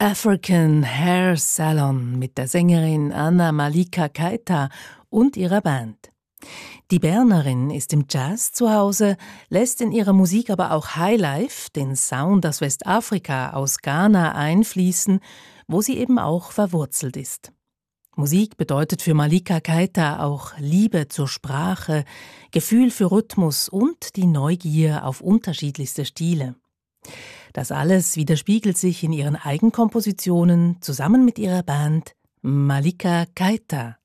African Hair Salon mit der Sängerin Anna Malika Keita und ihrer Band. Die Bernerin ist im Jazz zu Hause, lässt in ihrer Musik aber auch Highlife, den Sound aus Westafrika, aus Ghana einfließen, wo sie eben auch verwurzelt ist. Musik bedeutet für Malika Keita auch Liebe zur Sprache, Gefühl für Rhythmus und die Neugier auf unterschiedlichste Stile. Das alles widerspiegelt sich in ihren Eigenkompositionen zusammen mit ihrer Band Malika Keita.